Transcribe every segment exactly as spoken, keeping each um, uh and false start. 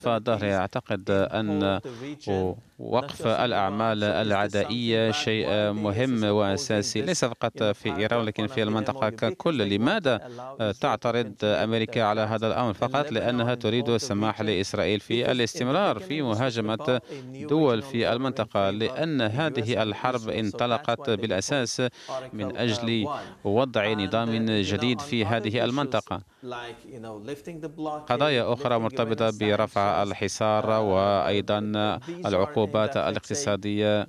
فظهر أعتقد أن وقف الأعمال العدائية شيء مهم وأساسي ليس فقط في إيران ولكن في المنطقة ككل. لماذا تعترض أمريكا على هذا الأمر؟ فقط لأنها تريد السماح لإسرائيل في الاستمرار في مهاجمة دول في المنطقة، لأن هذه الحرب انطلقت بالأساس من أجل وضع نظام جديد في هذه المنطقة. قضايا أخرى مرتبطة برفع الحصار وأيضا العقوبات الاقتصادية،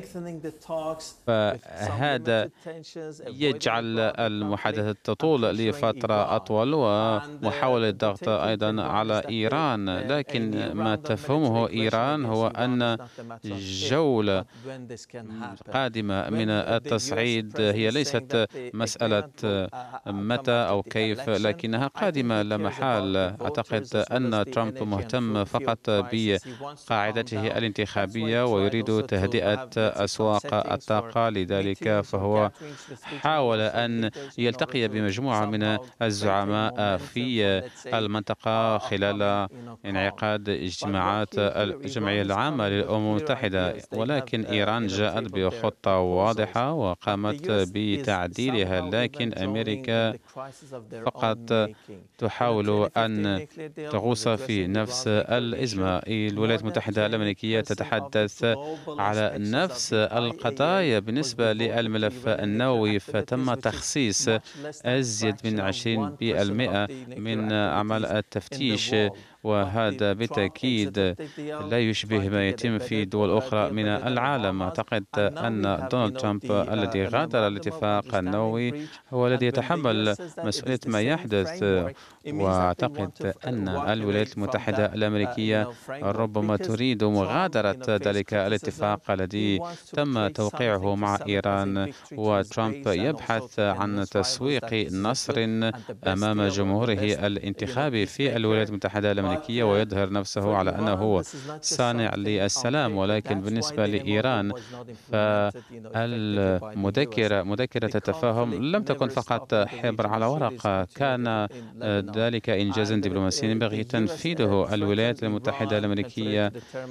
فهذا يجعل المحادثة تطول لفترة أطول ومحاولة الضغط أيضا على إيران. لكن ما تفهمه إيران هو أن جولة قادمة من التصعيد هي ليست مسألة متى أو كيف، لكنها قادمة لا محال. أعتقد أن ترامب مهتم فقط بقاعدته الانتخابية ويريد تهدئة أسواق الطاقة، لذلك فهو حاول أن يلتقي بمجموعة من الزعماء في المنطقة خلال انعقاد اجتماعات الجمعية العامة للأمم المتحدة، ولكن إيران جاءت بخطة واضحة وقامت بتعديلها. لكن أمريكا فقط تحاول أن تغوص في نفس الأزمة. الولايات المتحدة الأمريكية تتحدث على نفس القضايا. بالنسبة للملف النووي فتم تخصيص أزيد من عشرين بالمئة من أعمال التفتيش، وهذا بالتأكيد لا يشبه ما يتم في دول أخرى من العالم. أعتقد أن دونالد ترامب الذي غادر الاتفاق النووي هو الذي يتحمل مسؤولية ما يحدث، وأعتقد أن الولايات المتحدة الأمريكية ربما تريد مغادرة ذلك الاتفاق الذي تم توقيعه مع إيران، وترامب يبحث عن تسويق نصر أمام جمهوره الانتخابي في الولايات المتحدة الأمريكية ويظهر نفسه على أنه هو صانع للسلام. ولكن بالنسبة لإيران فالمذكرة مذكرة التفاهم لم تكن فقط حبر على ورق، كان ذلك إنجازا دبلوماسيا ينبغي تنفيذه. الولايات المتحدة الأمريكية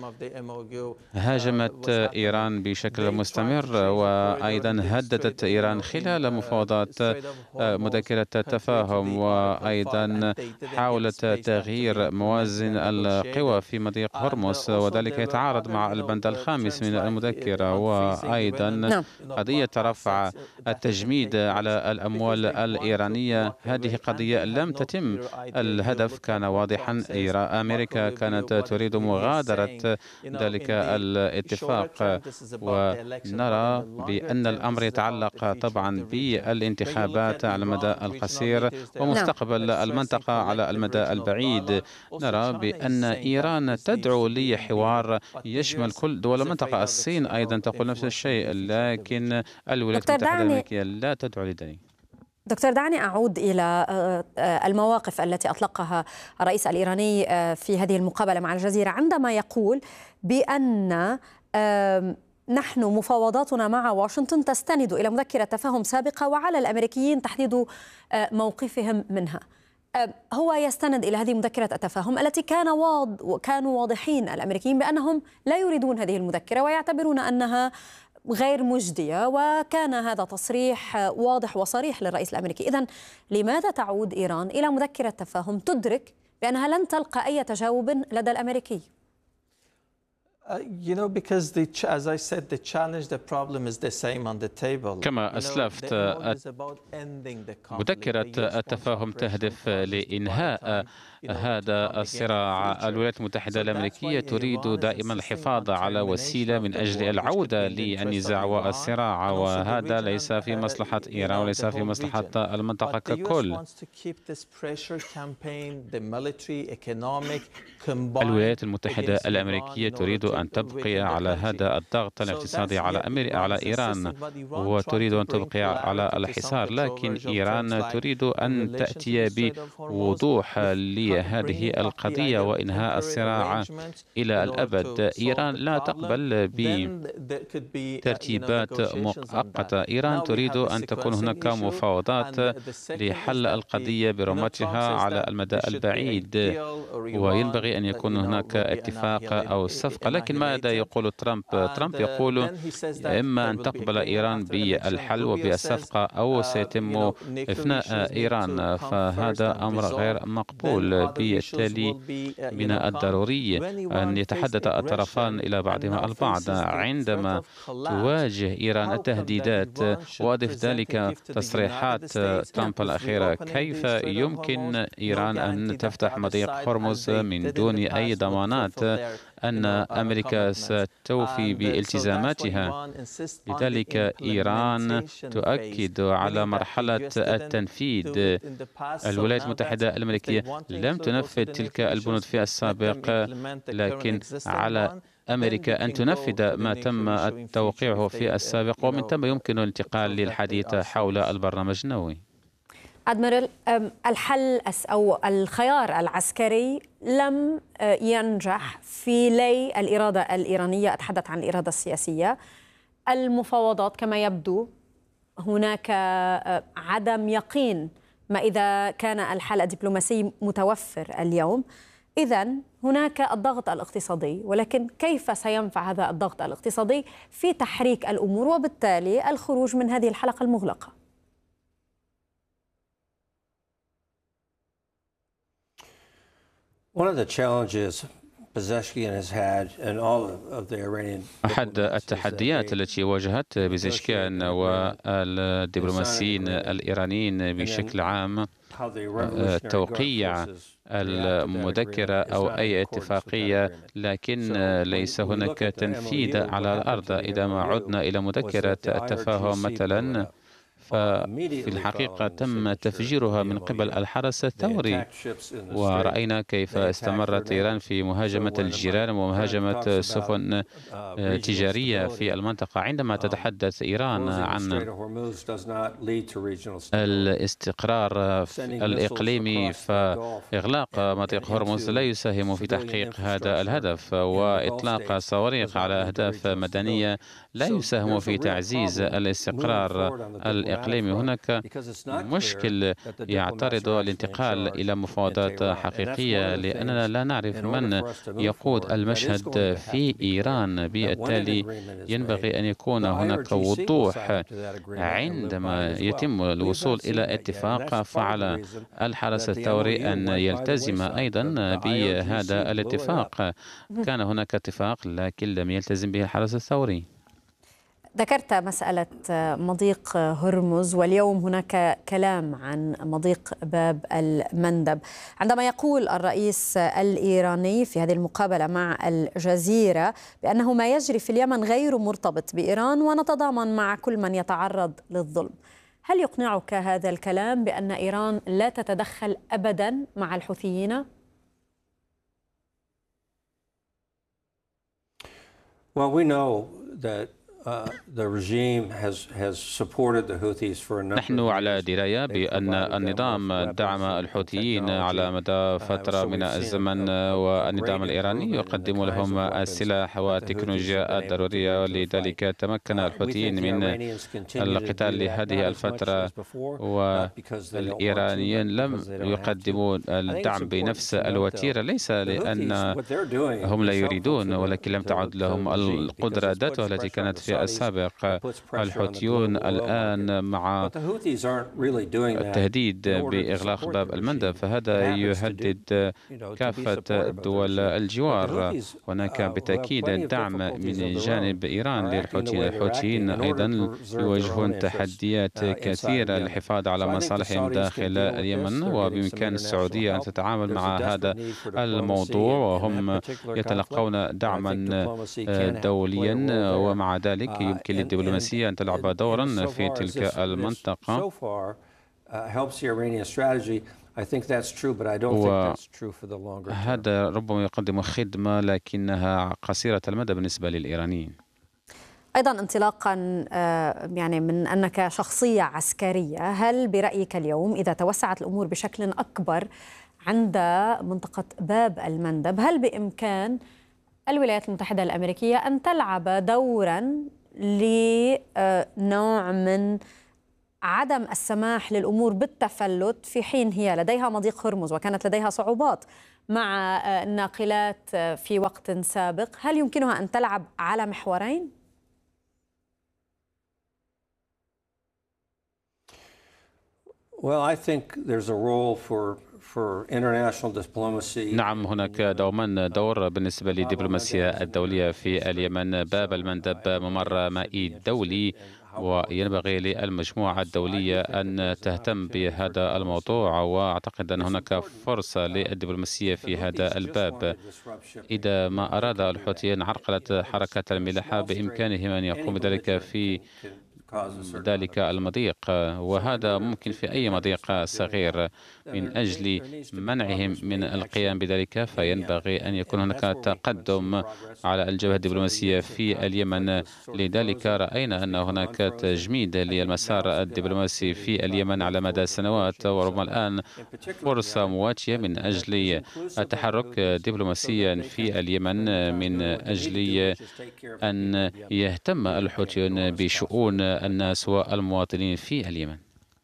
هاجمت إيران بشكل مستمر وأيضا هددت إيران خلال مفاوضات مذكرة التفاهم، وأيضا حاولت تغيير موازين القوى في مضيق هرمز، وذلك يتعارض مع البند الخامس من المذكرة. وأيضا قضية رفع التجميد على الأموال الإيرانية، هذه قضية لم تتم. الهدف كان واضحا، أمريكا كانت تريد مغادرة ذلك الاتفاق، ونرى بأن الأمر يتعلق طبعا بالانتخابات على المدى القصير ومستقبل المنطقة على المدى البعيد. نرى بأن إيران تدعو لحوار يشمل كل دول المنطقة، الصين أيضا تقول نفس الشيء، لكن الولايات المتحدة الأمريكية لا تدعو لذلك. دكتور، دعني أعود إلى المواقف التي أطلقها الرئيس الإيراني في هذه المقابلة مع الجزيرة، عندما يقول بأن نحن مفاوضاتنا مع واشنطن تستند إلى مذكرة تفاهم سابقة وعلى الأمريكيين تحديد موقفهم منها. هو يستند إلى هذه مذكرة التفاهم التي كان واض كانوا واضحين الأمريكيين بأنهم لا يريدون هذه المذكرة ويعتبرون أنها غير مجدية، وكان هذا تصريح واضح وصريح للرئيس الأمريكي. إذن لماذا تعود إيران إلى مذكرة تفاهم تدرك بأنها لن تلقى أي تجاوب لدى الأمريكي؟ كما أسلفت، مذكرة التفاهم تهدف لإنهاء هذا الصراع. الولايات المتحدة الأمريكية تريد دائما الحفاظ على وسيلة من أجل العودة للنزاع والصراع، وهذا ليس في مصلحة إيران وليس في مصلحة المنطقة ككل. الولايات المتحدة الأمريكية تريد أن تبقي على هذا الضغط الاقتصادي على أمريكا على إيران، وتريد أن تبقي على الحصار، لكن إيران تريد أن تأتي بوضوح لهذه القضية وإنهاء الصراع إلى الأبد. إيران لا تقبل بترتيبات مؤقتة. إيران تريد أن تكون هناك مفاوضات لحل القضية برمتها على المدى البعيد، وينبغي أن يكون هناك اتفاق أو صفقة. لكن ماذا يقول ترامب؟ ترامب يقول إما أن تقبل إيران بالحل وبالصفقة أو سيتم إفناء إيران، فهذا أمر غير مقبول. بالتالي من الضروري أن يتحدث الطرفان إلى بعضهما البعض. عندما تواجه إيران التهديدات، وأضف ذلك تصريحات ترامب الأخيرة، كيف يمكن إيران أن تفتح مضيق هرمز من دون أي ضمانات أن أمريكا ستوفي بالتزاماتها؟ لذلك إيران تؤكد على مرحلة التنفيذ. الولايات المتحدة الأمريكية لم تنفذ تلك البنود في السابق، لكن على أمريكا أن تنفذ ما تم توقيعه في السابق، ومن ثم يمكن الانتقال للحديث حول البرنامج النووي. أدميرال، الحل أو الخيار العسكري لم ينجح في لي الإرادة الإيرانية، أتحدث عن الإرادة السياسية. المفاوضات كما يبدو هناك عدم يقين ما إذا كان الحل الدبلوماسي متوفر اليوم. إذن هناك الضغط الاقتصادي، ولكن كيف سينفع هذا الضغط الاقتصادي في تحريك الأمور وبالتالي الخروج من هذه الحلقة المغلقة؟ One of the challenges Pezeshkian has had and all of the Iranian أحد التحديات التي واجهت بزشكيان والدبلوماسيين الإيرانيين بشكل عام توقيع المذكرة أو أي اتفاقية، لكن ليس هناك تنفيذ على الأرض. إذا ما عدنا إلى مذكرة التفاهم مثلا، ففي الحقيقة تم تفجيرها من قبل الحرس الثوري، ورأينا كيف استمرت إيران في مهاجمة الجيران ومهاجمة سفن تجارية في المنطقة. عندما تتحدث إيران عن الاستقرار الإقليمي، فإغلاق مضيق هرمز لا يساهم في تحقيق هذا الهدف، وإطلاق صواريخ على أهداف مدنية لا يساهم في تعزيز الاستقرار الإقليمي. هناك مشكل يعترض الانتقال إلى مفاوضات حقيقية، لأننا لا نعرف من يقود المشهد في إيران. بالتالي ينبغي أن يكون هناك وضوح عندما يتم الوصول إلى اتفاق، فعلى الحرس الثوري أن يلتزم أيضا بهذا الاتفاق. كان هناك اتفاق لكن لم يلتزم به الحرس الثوري. ذكرت مسألة مضيق هرمز، واليوم هناك كلام عن مضيق باب المندب. عندما يقول الرئيس الإيراني في هذه المقابلة مع الجزيرة بأنه ما يجري في اليمن غير مرتبط بإيران ونتضامن مع كل من يتعرض للظلم، هل يقنعك هذا الكلام بأن إيران لا تتدخل أبدا مع الحوثيين؟ Well, we know that نحن على دراية بأن النظام دعم الحوثيين على مدى فترة من الزمن، والنظام الإيراني يقدم لهم السلاح والتكنولوجيا الضرورية. لذلك تمكن الحوثيين من القتال لهذه الفترة، والإيرانيين لم يقدموا الدعم بنفس الوتيرة، ليس لأن هم لا يريدون، ولكن لم تعد لهم القدرة ذاتها التي كانت في السابق. الحوثيون الآن مع التهديد بإغلاق باب المندب، فهذا يهدد كافة دول الجوار. هناك بالتأكيد دعم من جانب إيران للحوثيين. الحوثيين أيضا يواجهون تحديات كثيرة للحفاظ على مصالحهم داخل اليمن، وبإمكان السعودية أن تتعامل مع هذا الموضوع، وهم يتلقون دعما دوليا، ومع ذلك يمكن للدبلوماسية أن تلعب دورا في تلك المنطقة. وهذا ربما يقدم خدمة لكنها قصيرة المدى بالنسبة للإيرانيين. أيضا انطلاقا يعني من أنك شخصية عسكرية، هل برأيك اليوم إذا توسعت الأمور بشكل أكبر عند منطقة باب المندب، هل بإمكان الولايات المتحدة الأمريكية أن تلعب دورا لنوع من عدم السماح للأمور بالتفلت في حين هي لديها مضيق هرمز وكانت لديها صعوبات مع الناقلات في وقت سابق؟ هل يمكنها أن تلعب على محورين؟ Well, I think there's a role for نعم، هناك دوما دور بالنسبة للدبلوماسية الدولية في اليمن. باب المندب ممر مائي دولي، وينبغي للمجموعة الدولية أن تهتم بهذا الموضوع، وأعتقد أن هناك فرصة للدبلوماسية في هذا الباب. إذا ما أراد الحوثيين عرقلة حركة الملاحة بإمكانهم أن يقوموا بذلك في ذلك المضيق، وهذا ممكن في أي مضيق صغير. من أجل منعهم من القيام بذلك فينبغي أن يكون هناك تقدم على الجبهة الدبلوماسية في اليمن. لذلك رأينا أن هناك تجميد للمسار الدبلوماسي في اليمن على مدى سنوات، وربما الآن فرصة مواتية من أجل التحرك دبلوماسيا في اليمن من أجل أن يهتم الحوثيون بشؤون الناس والمواطنين في اليمن.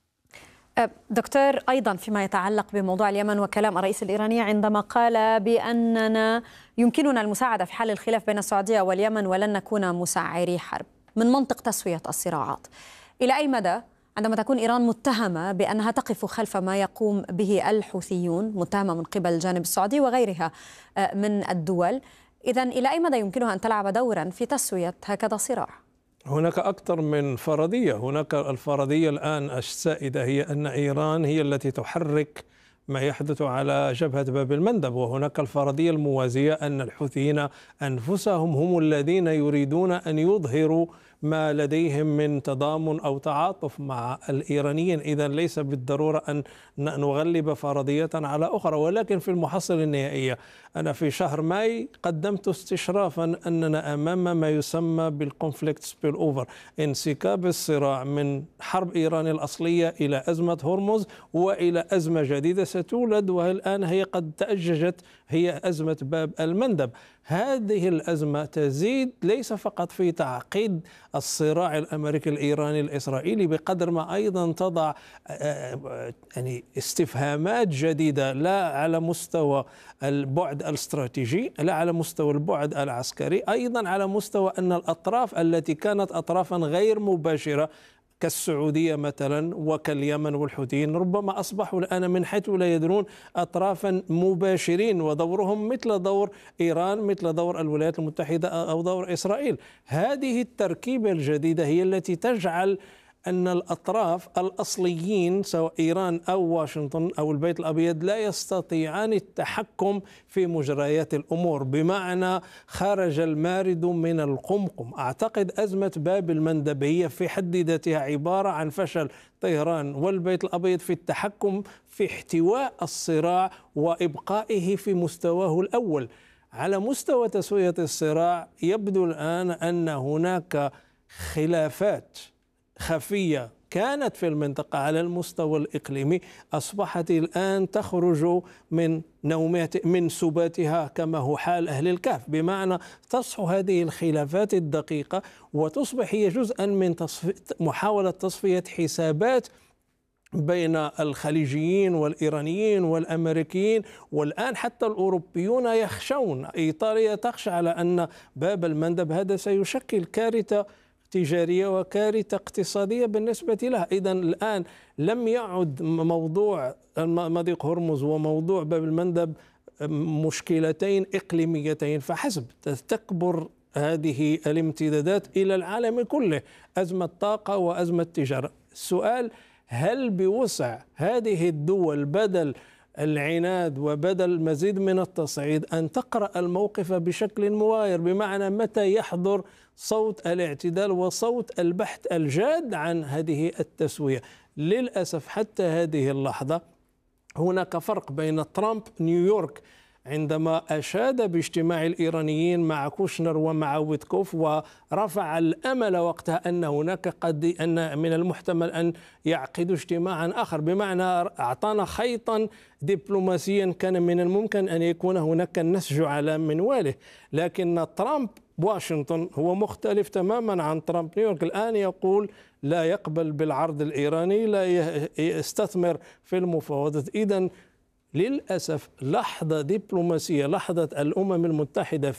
دكتور، أيضا فيما يتعلق بموضوع اليمن وكلام الرئيس الإيراني عندما قال بأننا يمكننا المساعدة في حل الخلاف بين السعودية واليمن ولن نكون مسعري حرب، من منطق تسوية الصراعات، إلى أي مدى عندما تكون إيران متهمة بأنها تقف خلف ما يقوم به الحوثيون، متهمة من قبل الجانب السعودي وغيرها من الدول، إذن إلى أي مدى يمكنها أن تلعب دورا في تسوية هكذا صراع؟ هناك أكثر من فرضية. هناك الفرضية الآن السائدة هي أن إيران هي التي تحرك ما يحدث على جبهة باب المندب، وهناك الفرضية الموازية أن الحوثيين أنفسهم هم الذين يريدون أن يظهروا ما لديهم من تضامن أو تعاطف مع الإيرانيين. إذا ليس بالضرورة أن نغلب فرضية على أخرى، ولكن في المحصلة النهائية أنا في شهر ماي قدمت استشرافا أننا أمام ما يسمى بالكونفليكت سبيل أوفر، انسكاب الصراع من حرب إيران الأصلية إلى أزمة هرمز وإلى أزمة جديدة ستولد، والآن هي قد تأججت، هي أزمة باب المندب. هذه الأزمة تزيد ليس فقط في تعقيد الصراع الأمريكي الإيراني الإسرائيلي، بقدر ما أيضا تضع يعني استفهامات جديدة، لا على مستوى البعد الاستراتيجي، لا على مستوى البعد العسكري، أيضا على مستوى أن الأطراف التي كانت أطرافا غير مباشرة كالسعودية مثلا وكاليمن والحوثيين ربما أصبحوا الآن من حيث لا يدرون أطرافا مباشرين، ودورهم مثل دور إيران، مثل دور الولايات المتحدة أو دور إسرائيل. هذه التركيبة الجديدة هي التي تجعل أن الأطراف الأصليين سواء إيران أو واشنطن أو البيت الأبيض لا يستطيعان التحكم في مجريات الأمور، بمعنى خرج المارد من القمقم. أعتقد أزمة باب المندب هي في حد ذاتها عبارة عن فشل طهران والبيت الأبيض في التحكم في احتواء الصراع وإبقائه في مستواه الأول. على مستوى تسوية الصراع يبدو الآن أن هناك خلافات خفية كانت في المنطقة على المستوى الإقليمي أصبحت الآن تخرج من نومات من سباتها كما هو حال أهل الكهف، بمعنى تصحو هذه الخلافات الدقيقة وتصبح هي جزءا من تصفي محاولة تصفية حسابات بين الخليجيين والإيرانيين والأمريكيين، والآن حتى الأوروبيون يخشون، إيطاليا تخشى على أن باب المندب هذا سيشكل كارثة تجارية وكارثة اقتصادية بالنسبة لها. إذن الآن لم يعد موضوع مضيق هرمز وموضوع باب المندب مشكلتين إقليميتين فحسب، تكبر هذه الامتدادات إلى العالم كله، أزمة طاقة وأزمة تجارة. السؤال: هل بوسع هذه الدول بدل العناد وبدل مزيد من التصعيد أن تقرأ الموقف بشكل مغاير، بمعنى متى يحضر صوت الاعتدال وصوت البحث الجاد عن هذه التسوية؟ للأسف حتى هذه اللحظة هناك فرق بين ترامب نيويورك عندما أشاد باجتماع الإيرانيين مع كوشنر ومع ويتكوف، ورفع الأمل وقتها أن هناك قد أن من المحتمل أن يعقدوا اجتماعا آخر، بمعنى أعطانا خيطا دبلوماسيا كان من الممكن أن يكون هناك النسج على منواله. لكن ترامب واشنطن هو مختلف تماما عن ترامب نيويورك. الآن يقول لا يقبل بالعرض الإيراني، لا يستثمر في المفاوضات. إذن للأسف لحظة دبلوماسية، لحظة الأمم المتحدة